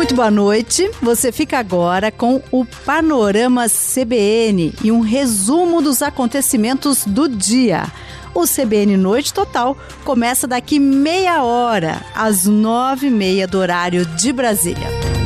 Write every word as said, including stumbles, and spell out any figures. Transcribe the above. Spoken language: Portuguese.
Muito boa noite. Você fica agora com o Panorama C B N e um resumo dos acontecimentos do dia. O C B N Noite Total começa daqui meia hora, às nove e meia do horário de Brasília.